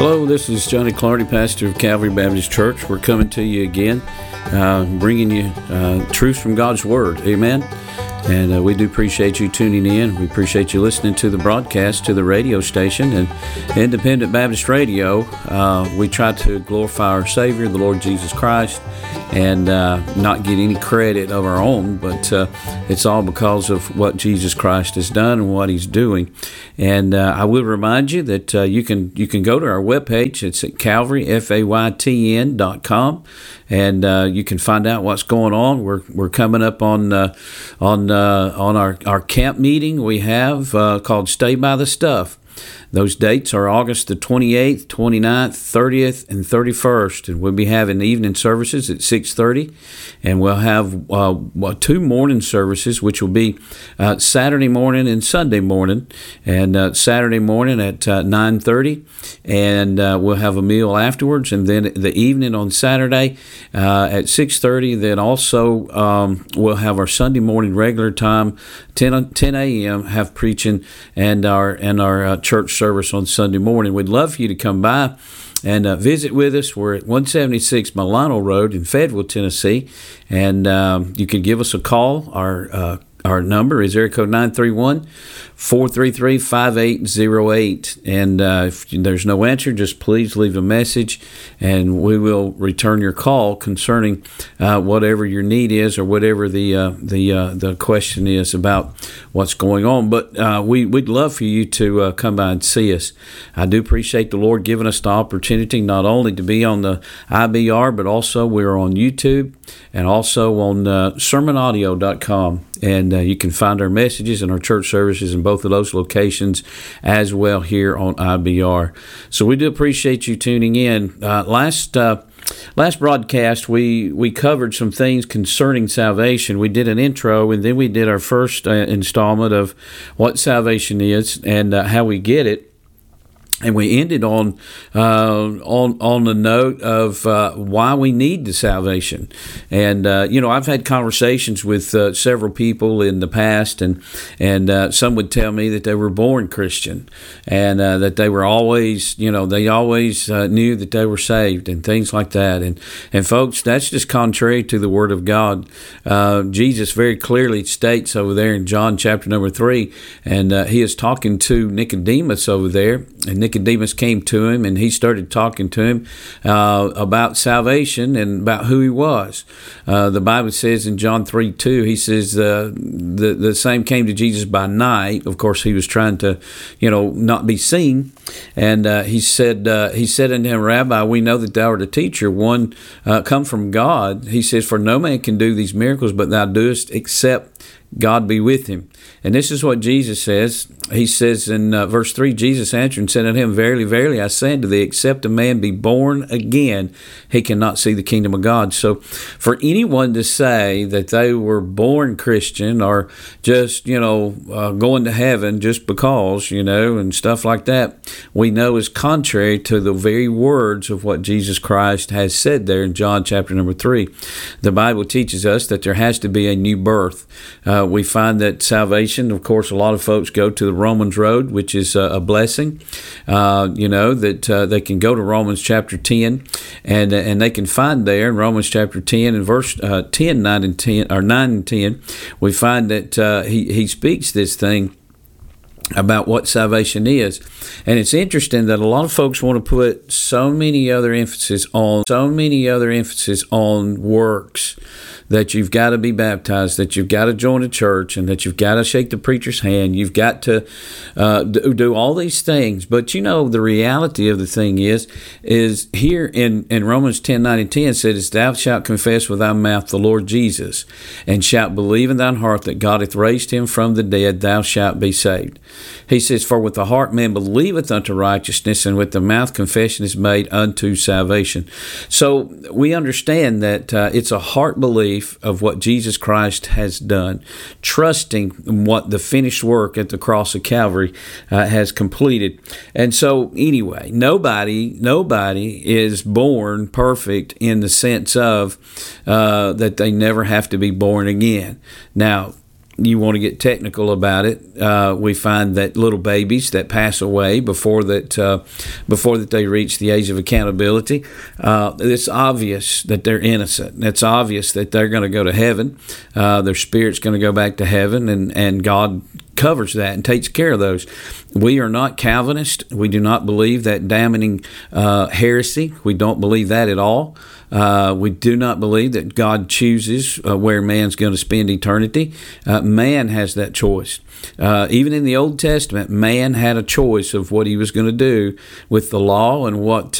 Hello, this is Johnny Clardy, pastor of Calvary Baptist Church. We're coming to you again, bringing you truth from God's Word. Amen. And we do appreciate you tuning in. We appreciate you listening to the broadcast to the radio station and Independent Baptist Radio. We try to glorify our Savior, the Lord Jesus Christ, and not get any credit of our own, but it's all because of what Jesus Christ has done and what He's doing. And I will remind you that you can go to our webpage. It's at calvaryfaytn.com, and you can find out what's going on. We're coming up on our camp meeting we have called Stay by the Stuff. Those dates are August the 28th, 29th, 30th, and 31st. And we'll be having evening services at 6:30. And we'll have two morning services, which will be Saturday morning and Sunday morning. And Saturday morning at 9:30. And we'll have a meal afterwards. And then the evening on Saturday at 6:30. Then also we'll have our Sunday morning regular time, 10 a.m., have preaching and our church service on Sunday morning. We'd love for you to come by and visit with us. We're at 176 Milano Road in Fayetteville, Tennessee, and you can give us a call. Our number is area code 931-433-5808. And if there's no answer, just please leave a message, and we will return your call concerning whatever your need is or whatever the question is about what's going on. But we'd love for you to come by and see us. I do appreciate the Lord giving us the opportunity not only to be on the IBR, but also we're on YouTube and also on sermonaudio.com. And you can find our messages and our church services in both of those locations as well here on IBR. So we do appreciate you tuning in. Last broadcast, we covered some things concerning salvation. We did an intro, and then we did our first installment of what salvation is and how we get it. And we ended on the note of why we need the salvation. And I've had conversations with several people in the past, and some would tell me that they were born Christian, and that they were always, they always knew that they were saved and things like that. And folks, that's just contrary to the Word of God. Jesus very clearly states over there in John chapter number 3, and he is talking to Nicodemus over there. And Nicodemus came to him, and he started talking to him about salvation and about who he was. The Bible says in John 3:2, he says the same came to Jesus by night. Of course, he was trying to, not be seen. And he said unto him, Rabbi, we know that thou art a teacher, one come from God. He says, for no man can do these miracles, but thou doest, except God be with him. And this is what Jesus says. He says in verse 3, Jesus answered and said unto him, Verily, verily, I say unto thee, except a man be born again, he cannot see the kingdom of God. So for anyone to say that they were born Christian or just, going to heaven just because, and stuff like that, we know is contrary to the very words of what Jesus Christ has said there in John chapter number 3. The Bible teaches us that there has to be a new birth. We find that salvation, of course, a lot of folks go to the Romans road, which is a blessing. That they can go to Romans chapter 10, and they can find there in Romans chapter 10 and verse 10, 9 and 10, or 9 and 10, we find that he speaks this thing about what salvation is. And it's interesting that a lot of folks want to put so many other emphasis on works, that you've got to be baptized, that you've got to join a church, and that you've got to shake the preacher's hand. You've got to do all these things. But the reality of the thing is here in Romans 10, 9 and 10 says, thou shalt confess with thy mouth the Lord Jesus, and shalt believe in thine heart that God hath raised him from the dead, thou shalt be saved. He says, for with the heart man believeth unto righteousness, and with the mouth confession is made unto salvation. So we understand that it's a heart belief of what Jesus Christ has done, trusting in what the finished work at the cross of Calvary has completed. And so anyway, nobody is born perfect in the sense of that they never have to be born again. Now, you want to get technical about it, we find that little babies that pass away before that they reach the age of accountability, it's obvious that they're innocent. It's obvious that they're going to go to heaven. Their spirit's going to go back to heaven, and God covers that and takes care of those. We are not Calvinist. We do not believe that damning heresy. We don't believe that at all. We do not believe that God chooses where man's going to spend eternity. Man has that choice. Even in the Old Testament, man had a choice of what he was going to do with the law and what